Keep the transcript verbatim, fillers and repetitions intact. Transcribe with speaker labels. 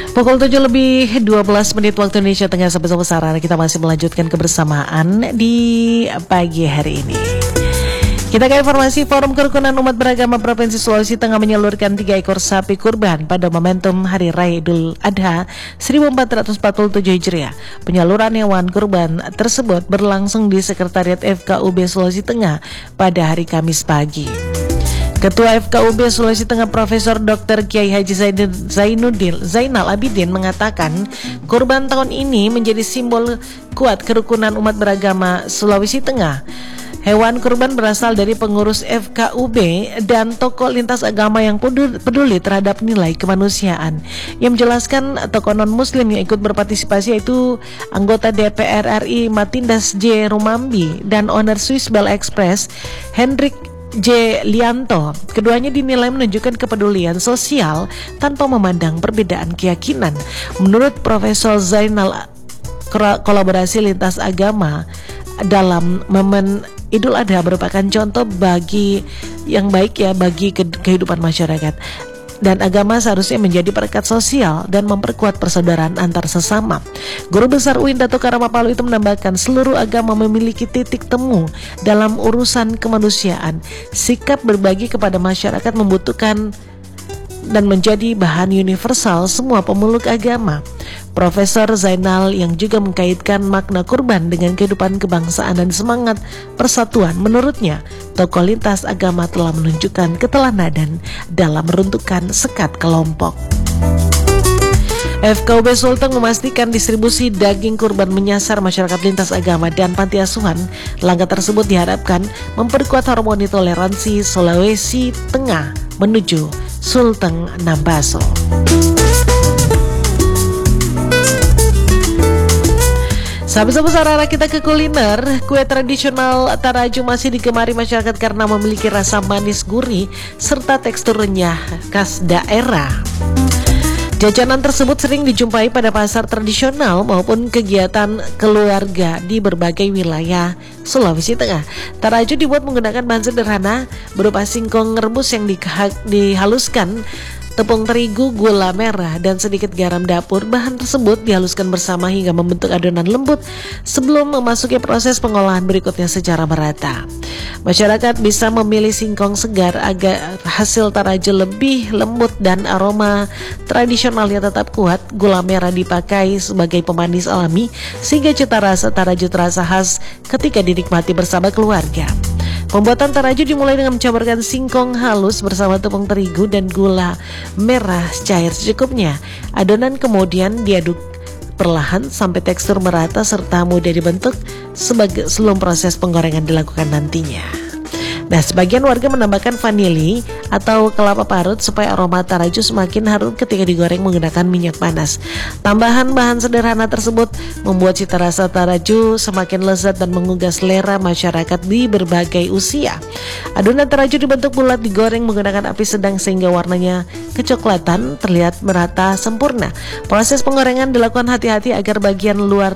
Speaker 1: Pukul tujuh lebih dua belas menit waktu Indonesia Tengah, sahabat Sarana, kita masih melanjutkan kebersamaan di pagi hari ini. Kita ke informasi. Forum Kerukunan Umat Beragama Provinsi Sulawesi Tengah menyalurkan tiga ekor sapi kurban pada momentum Hari Raya Idul Adha seribu empat ratus empat puluh tujuh Hijriah. Penyaluran hewan kurban tersebut berlangsung di Sekretariat F K U B Sulawesi Tengah pada hari Kamis pagi. Ketua F K U B Sulawesi Tengah Profesor Doktor Kiai Haji Zainuddin Zainal Abidin mengatakan kurban tahun ini menjadi simbol kuat kerukunan umat beragama Sulawesi Tengah. Hewan kurban berasal dari pengurus F K U B dan tokoh lintas agama yang peduli terhadap nilai kemanusiaan. Yang menjelaskan tokoh non-muslim yang ikut berpartisipasi yaitu anggota D P R R I Matindas J. Rumambi dan owner Swiss Bell Express Hendrik J. Lianto. Keduanya dinilai menunjukkan kepedulian sosial tanpa memandang perbedaan keyakinan. Menurut Profesor Zainal, kolaborasi lintas agama dalam momen Idul Adha merupakan contoh bagi yang baik ya bagi kehidupan masyarakat, dan agama seharusnya menjadi perekat sosial dan memperkuat persaudaraan antar sesama. Guru Besar U I N Dato Karama Palu itu menambahkan seluruh agama memiliki titik temu dalam urusan kemanusiaan. Sikap berbagi kepada masyarakat membutuhkan dan menjadi bahan universal semua pemeluk agama. Profesor Zainal yang juga mengkaitkan makna kurban dengan kehidupan kebangsaan dan semangat persatuan, menurutnya tokoh lintas agama telah menunjukkan keteladanan dalam meruntuhkan sekat kelompok. F K U B Sulteng memastikan distribusi daging kurban menyasar masyarakat lintas agama dan panti asuhan. Langkah tersebut diharapkan memperkuat harmoni toleransi Sulawesi Tengah menuju Sulteng Nambaso. Sahabat-sahabat Sarana, kita ke kuliner. Kue tradisional Taraju masih digemari masyarakat karena memiliki rasa manis gurih serta tekstur renyah khas daerah. Jajanan tersebut sering dijumpai pada pasar tradisional maupun kegiatan keluarga di berbagai wilayah Sulawesi Tengah. Taraju dibuat menggunakan bahan sederhana berupa singkong rebus yang dihaluskan, tepung terigu, gula merah, dan sedikit garam dapur. Bahan tersebut dihaluskan bersama hingga membentuk adonan lembut sebelum memasuki proses pengolahan berikutnya secara merata. Masyarakat bisa memilih singkong segar agar hasil Taraju lebih lembut dan aroma tradisionalnya tetap kuat. Gula merah dipakai sebagai pemanis alami sehingga cita rasa Taraju terasa khas ketika dinikmati bersama keluarga. Pembuatan Taraju dimulai dengan mencampurkan singkong halus bersama tepung terigu dan gula merah cair secukupnya. Adonan kemudian diaduk perlahan sampai tekstur merata serta mudah dibentuk sebagai sebelum proses penggorengan dilakukan nantinya. Nah, sebagian warga menambahkan vanili atau kelapa parut supaya aroma Taraju semakin harum ketika digoreng menggunakan minyak panas. Tambahan bahan sederhana tersebut membuat cita rasa Taraju semakin lezat dan menggugah selera masyarakat di berbagai usia. Adonan Taraju dibentuk bulat, digoreng menggunakan api sedang sehingga warnanya kecoklatan terlihat merata sempurna. Proses penggorengan dilakukan hati-hati agar bagian luar